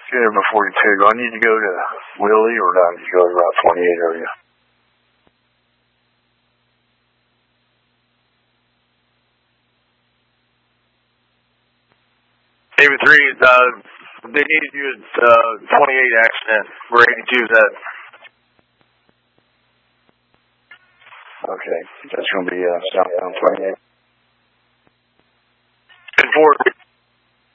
Get there before you do I need to go to Willie or do I need to go to Route 28 area? David 3, they needed you at 28 accident. Where 82 is at. Okay, that's going to be southbound 28. And 4.